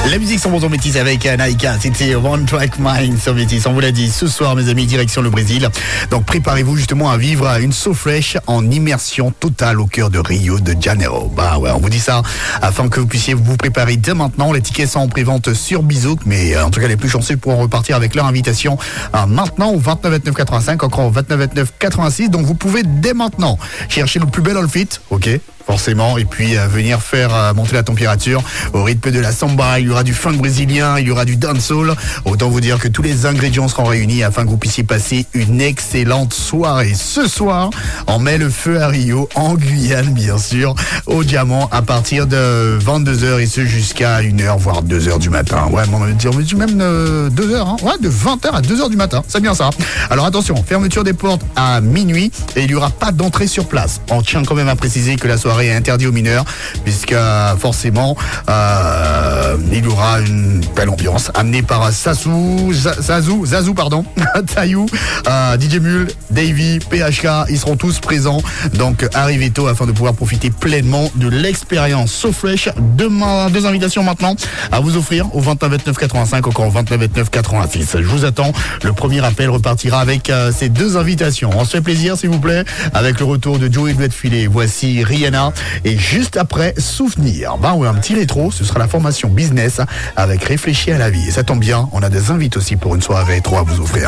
La musique sans bon métis avec Naika, c'était One Track Mind sur Métis. On vous l'a dit, ce soir, mes amis, direction le Brésil. Donc préparez-vous justement à vivre une So Fresh en immersion totale au cœur de Rio de Janeiro. Bah ouais, on vous dit ça afin que vous puissiez vous préparer dès maintenant. Les tickets sont en prévente sur Bizouk, mais en tout cas les plus chanceux pourront repartir avec leur invitation maintenant au 29,29,85, encore au 29,29,86. Donc vous pouvez dès maintenant chercher le plus bel outfit, ok, forcément, et puis venir faire monter la température au rythme de la samba. Il y aura du funk brésilien, il y aura du dancehall. Autant vous dire que tous les ingrédients seront réunis afin que vous puissiez passer une excellente soirée. Ce soir, on met le feu à Rio, en Guyane bien sûr, au Diamant à partir de 22h et ce jusqu'à 1h voire 2h du matin. Ouais, on va dire même 2h, hein. Ouais, de 20h à 2h du matin, c'est bien ça. Alors attention, fermeture des portes à minuit et il n'y aura pas d'entrée sur place. On tient quand même à préciser que la soirée est interdite aux mineurs puisque forcément il y aura une belle ambiance amenée par Zazou pardon, Taïou, DJ Mule, Davy, PHK, ils seront tous présents. Donc arrivez tôt afin de pouvoir profiter pleinement de l'expérience So Fresh. Deux invitations maintenant à vous offrir au 29,29,85, encore au 29,29,86. Je vous attends. Le premier appel repartira avec ces deux invitations. On se fait plaisir s'il vous plaît avec le retour de Joey Filet. Voici Rihanna et juste après Souvenir. Ben ouais, un petit rétro, ce sera la formation business avec Réfléchir à la vie. Et ça tombe bien, on a des invités aussi pour une soirée rétro à vous offrir.